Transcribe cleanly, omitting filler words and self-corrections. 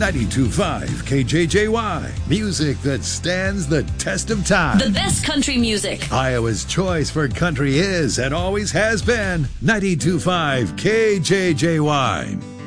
92.5 KJJY. Music that stands the test of time. The best country music. Iowa's choice for country is and always has been 92.5 KJJY.